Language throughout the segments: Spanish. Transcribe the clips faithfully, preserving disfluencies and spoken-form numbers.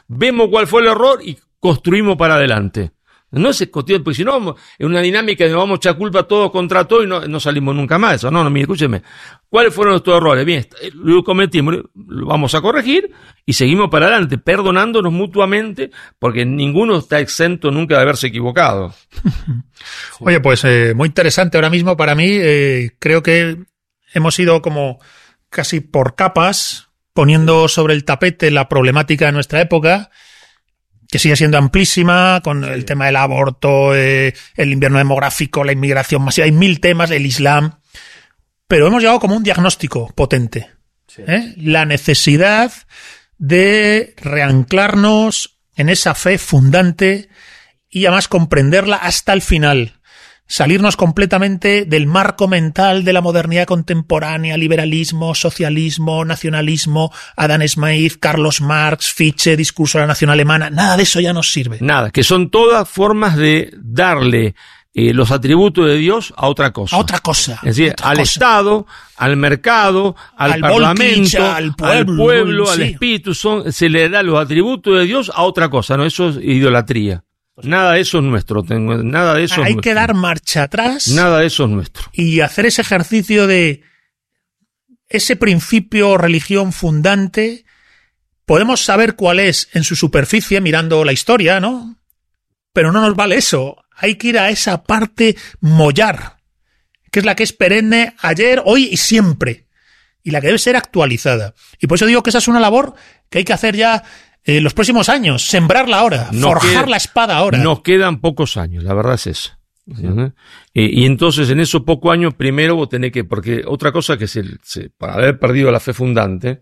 vemos cuál fue el error y construimos para adelante. No es cuestión, porque si no, es una dinámica de nos vamos a echar culpa todos contra todos y no, no salimos nunca más de eso. No, no, mire, escúcheme. ¿Cuáles fueron nuestros errores? Bien, lo cometimos, lo vamos a corregir y seguimos para adelante, perdonándonos mutuamente, porque ninguno está exento nunca de haberse equivocado. Oye, pues eh, muy interesante ahora mismo para mí. Eh, creo que hemos ido como casi por capas, poniendo sobre el tapete la problemática de nuestra época, que sigue siendo amplísima, con sí. el tema del aborto, eh, el invierno demográfico, la inmigración masiva, hay mil temas, el Islam, pero hemos llegado como un diagnóstico potente. Sí. ¿eh? La necesidad de reanclarnos en esa fe fundante y además comprenderla hasta el final. Salirnos completamente del marco mental de la modernidad contemporánea, liberalismo, socialismo, nacionalismo, Adam Smith, Carlos Marx, Fichte, discurso de la nación alemana. Nada de eso ya nos sirve. Nada, que son todas formas de darle eh, los atributos de Dios a otra cosa. A otra cosa. Es decir, al cosa. Estado, al mercado, al, al parlamento, Volquicha, al pueblo, al, pueblo, sí. al espíritu. Son, se le da los atributos de Dios a otra cosa, ¿no? Eso es idolatría. Nada de eso es nuestro, tengo, nada de eso Hay es nuestro. que dar marcha atrás. Nada de eso es nuestro. Y hacer ese ejercicio de ese principio religión fundante. Podemos saber cuál es en su superficie mirando la historia, ¿no? Pero no nos vale eso. Hay que ir a esa parte mollar, que es la que es perenne ayer, hoy y siempre. Y la que debe ser actualizada. Y por eso digo que esa es una labor que hay que hacer ya Eh, los próximos años, sembrarla ahora, nos forjar queda, la espada ahora. Nos quedan pocos años, la verdad es eso. ¿Sí? Eh, y entonces en esos pocos años primero vos tenés que, porque otra cosa que se, se para haber perdido la fe fundante,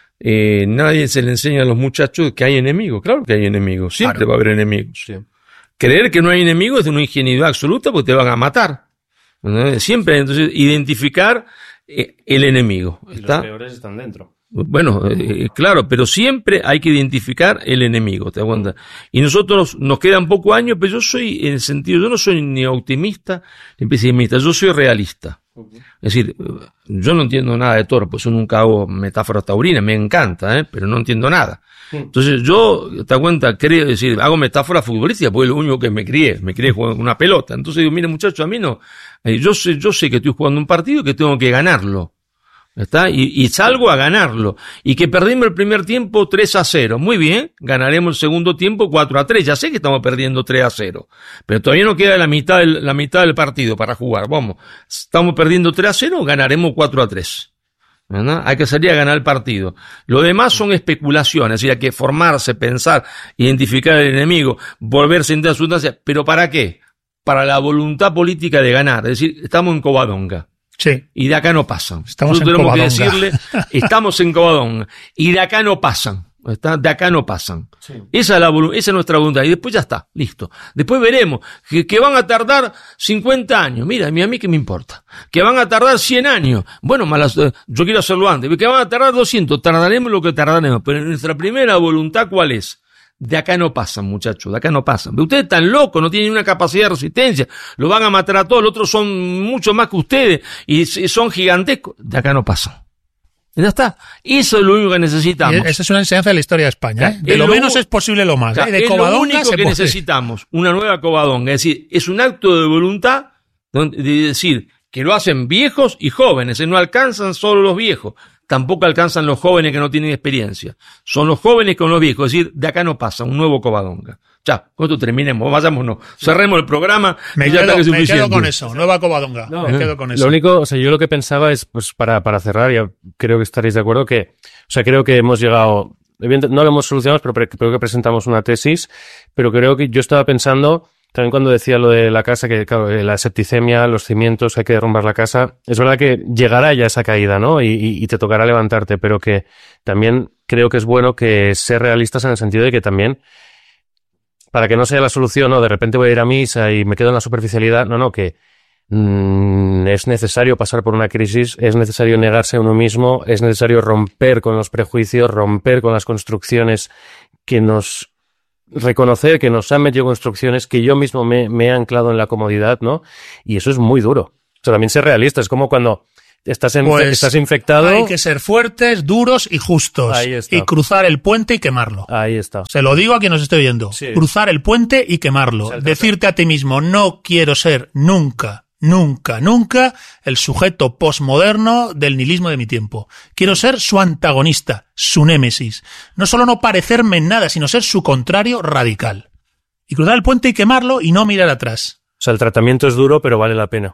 eh, nadie se le enseña a los muchachos que hay enemigos. Claro que hay enemigos, siempre claro. va a haber enemigos. Sí. Creer que no hay enemigos es de una ingenuidad absoluta porque te van a matar. ¿No? Siempre, entonces, identificar eh, el enemigo. Y ¿está? Los peores están dentro. Bueno, eh, claro, pero siempre hay que identificar el enemigo, ¿te das cuenta? Y nosotros nos quedan pocos años, pero yo soy, en el sentido, yo no soy ni optimista ni pesimista, yo soy realista. Es decir, yo no entiendo nada de toro, pues yo nunca hago metáforas taurinas, me encanta, ¿eh? Pero no entiendo nada. Entonces yo, te das cuenta, creo, es decir, hago metáforas futbolísticas, porque es lo único que me crié, me crié jugando una pelota. Entonces digo, mire muchachos, a mí no, eh, yo sé, yo sé que estoy jugando un partido y que tengo que ganarlo. ¿Está? Y, y salgo a ganarlo. Y que perdimos el primer tiempo tres a cero. Muy bien, ganaremos el segundo tiempo cuatro a tres. Ya sé que estamos perdiendo tres a cero. Pero todavía no queda la mitad del, la mitad del partido para jugar. Vamos, estamos perdiendo tres a cero, ganaremos cuatro a tres. ¿Verdad? Hay que salir a ganar el partido. Lo demás son especulaciones. Es decir, hay que formarse, pensar, identificar el enemigo, volverse en circunstancias. ¿Pero para qué? Para la voluntad política de ganar. Es decir, estamos en Covadonga. Sí. Y de acá no pasan. Estamos Nosotros en tenemos Covadonga. que decirle, estamos en Covadonga. Y de acá no pasan. ¿Está? De acá no pasan. Sí. Esa es la esa es nuestra voluntad. Y después ya está, listo. Después veremos que, que van a tardar cincuenta años. Mira, a mí, a mí qué me importa. Que van a tardar cien años. Bueno, malas, yo quiero hacerlo antes. Que van a tardar doscientos. Tardaremos lo que tardaremos. Pero nuestra primera voluntad, ¿cuál es? De acá no pasan, muchachos, de acá no pasan. Ustedes están locos, no tienen una capacidad de resistencia, lo van a matar a todos, los otros son mucho más que ustedes y son gigantescos. De acá no pasan. Ya está. Eso es lo único que necesitamos. Esa es una enseñanza de la historia de España. ¿eh? De lo, lo menos es posible lo más. ¿eh? De es Covadonga lo único se que puede. necesitamos, una nueva Covadonga. Es decir, es un acto de voluntad de decir que lo hacen viejos y jóvenes, no alcanzan solo los viejos. Tampoco alcanzan los jóvenes que no tienen experiencia. Son los jóvenes con los viejos. Es decir, de acá no pasa un nuevo Covadonga. Ya, con esto terminemos, vayámonos. Cerremos el programa. Me, ya quedo, está que me quedo con eso. Nueva Covadonga. No, me quedo con eso. Lo único, o sea, yo lo que pensaba es, pues para, para cerrar, ya creo que estaréis de acuerdo que, o sea, creo que hemos llegado, no lo hemos solucionado, pero creo que presentamos una tesis, pero creo que yo estaba pensando, también cuando decía lo de la casa, que claro, la septicemia, los cimientos, hay que derrumbar la casa. Es verdad que llegará ya esa caída, ¿no? Y, y, y te tocará levantarte, pero que también creo que es bueno que ser realistas en el sentido de que también, para que no sea la solución, no, de repente voy a ir a misa y me quedo en la superficialidad, no, no, que mmm, es necesario pasar por una crisis, es necesario negarse a uno mismo, es necesario romper con los prejuicios, romper con las construcciones que nos... reconocer que nos han metido construcciones, que yo mismo me, me he anclado en la comodidad, ¿no? Y eso es muy duro. O sea, también ser realista. Es como cuando estás, en, Pues estás infectado. Hay que ser fuertes, duros y justos. Ahí está. Y cruzar el puente y quemarlo. Ahí está. Se lo digo a quien nos esté oyendo. Sí. Cruzar el puente y quemarlo. O sea, Decirte a ti mismo, no quiero ser nunca, nunca, nunca el sujeto posmoderno del nihilismo de mi tiempo. Quiero ser su antagonista, su némesis. No solo no parecerme en nada, sino ser su contrario radical. Y cruzar el puente y quemarlo y no mirar atrás. O sea, el tratamiento es duro, pero vale la pena.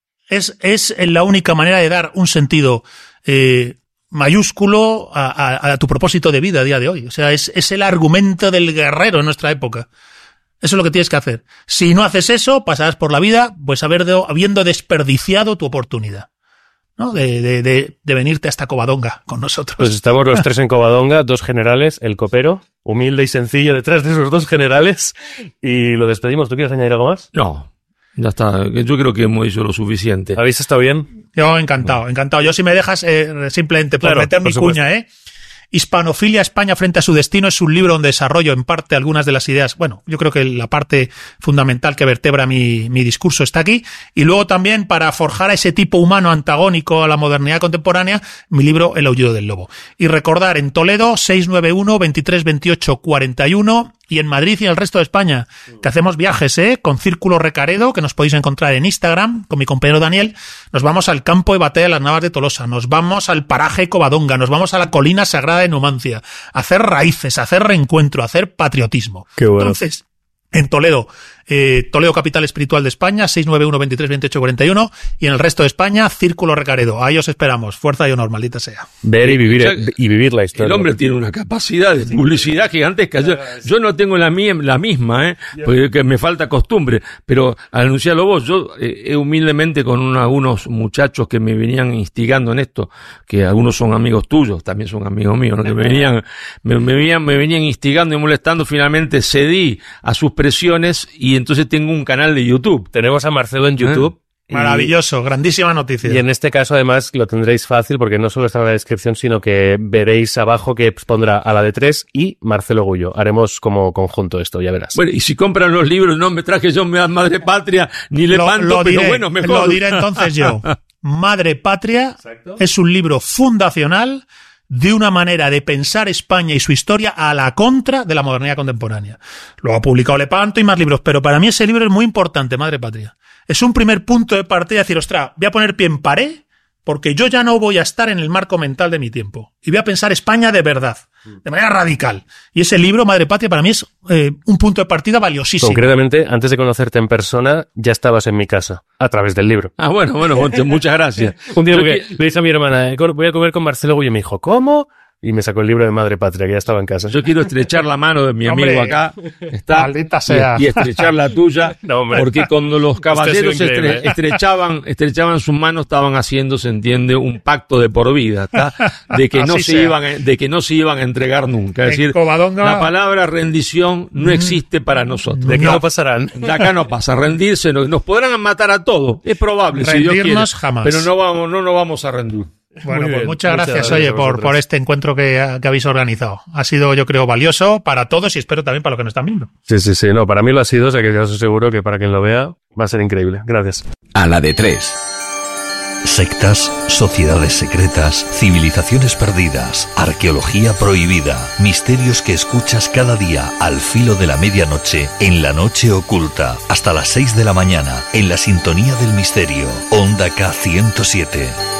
Es, es la única manera de dar un sentido eh, mayúsculo a, a, a tu propósito de vida a día de hoy. O sea, es, es el argumento del guerrero en nuestra época. Eso es lo que tienes que hacer. Si no haces eso, pasarás por la vida pues haber de, habiendo desperdiciado tu oportunidad, ¿no? De, de, de, de venirte hasta Covadonga con nosotros. Pues estamos los tres en Covadonga, dos generales, el copero, humilde y sencillo detrás de esos dos generales, y lo despedimos. ¿Tú quieres añadir algo más? No, ya está. Yo creo que hemos hecho lo suficiente. ¿Habéis estado bien? Yo encantado, encantado. Yo si me dejas eh, simplemente por Claro, meter por mi supuesto. cuña, ¿eh? Hispanofilia España frente a su destino es un libro donde desarrollo en parte algunas de las ideas. Bueno, yo creo que la parte fundamental que vertebra mi, mi discurso está aquí. Y luego también, para forjar a ese tipo humano antagónico a la modernidad contemporánea, mi libro El aullido del lobo. Y recordar, en Toledo, seis nueve uno, veintitrés veintiocho cuarenta y uno, y en Madrid y en el resto de España, que hacemos viajes, ¿eh? Con Círculo Recaredo, que nos podéis encontrar en Instagram, con mi compañero Daniel. Nos vamos al campo de batalla de las Navas de Tolosa, nos vamos al paraje Covadonga, nos vamos a la colina sagrada de Numancia, a hacer raíces, a hacer reencuentro, a hacer patriotismo. Qué bueno. Entonces, en Toledo, eh, Toledo Capital Espiritual de España, seis nueve uno, veintitrés veintiocho cuarenta y uno, y en el resto de España, Círculo Recaredo. Ahí os esperamos. Fuerza y honor, maldita sea. Ver y vivir, O sea, y vivir la historia. El hombre tiene una capacidad de publicidad gigantesca. Yo, yo no tengo la, mía, la misma, ¿eh? Porque me falta costumbre. Pero al anunciarlo vos, yo eh, humildemente con una, algunos muchachos que me venían instigando en esto, que algunos son amigos tuyos, también son amigos míos, ¿no? Que me venían, me, me venían, me venían instigando y molestando. Finalmente cedí a sus presiones y entonces tengo un canal de YouTube. Tenemos a Marcelo en YouTube. ¿Eh? Maravilloso, grandísima noticia. Y en este caso, además, lo tendréis fácil porque no solo está en la descripción, sino que veréis abajo que pondrá a la de tres y Marcelo Gullo. Haremos como conjunto esto, ya verás. Bueno, y si compran los libros, no me traje yo Madre Patria, ni lo, Lepanto, lo pero diré, bueno, mejor. Lo diré entonces yo. Madre Patria Exacto. es un libro fundacional de una manera de pensar España y su historia a la contra de la modernidad contemporánea. Lo ha publicado Lepanto y más libros, pero para mí ese libro es muy importante, Madre Patria. Es un primer punto de partida de decir, ostras, voy a poner pie en pared porque yo ya no voy a estar en el marco mental de mi tiempo. Y voy a pensar España de verdad, de manera radical. Y ese libro, Madre Patria, para mí es eh, un punto de partida valiosísimo. Concretamente, antes de conocerte en persona, ya estabas en mi casa, a través del libro. Ah, bueno, bueno, muchas gracias. Un día Yo porque que- le dije a mi hermana, voy a comer con Marcelo Gullo, y me dijo, ¿cómo? Y me sacó el libro de Madre Patria, que ya estaba en casa. Yo quiero estrechar la mano de mi Hombre, amigo acá, está, maldita sea. y, y estrechar la tuya, No, hombre. porque cuando los caballeros Usted es increíble, estre- ¿eh? estrechaban, estrechaban sus manos, estaban haciendo, se entiende, un pacto de por vida, ¿está? De que no Así se sea. iban, a- de que no se iban a entregar nunca. Es En decir, Covadonga- la palabra rendición no existe para nosotros. ¿De qué No. no pasarán? De acá no pasa, rendirse, no- nos podrán matar a todos, es probable, si Dios quiere, Rendirnos jamás. pero no vamos, no nos vamos a rendir. Bueno, Muy pues bien. muchas Muchas gracias, gracias oye, a por, vosotros. por este encuentro que, que habéis organizado. Ha sido, yo creo, valioso para todos y espero también para los que nos están viendo. Sí, sí, sí. No, para mí lo ha sido, o sea que ya os aseguro que para quien lo vea va a ser increíble. Gracias. A la de tres. Sectas, sociedades secretas, civilizaciones perdidas, arqueología prohibida, misterios que escuchas cada día al filo de la medianoche, en la noche oculta, hasta las seis de la mañana, en la sintonía del misterio, Onda K ciento siete.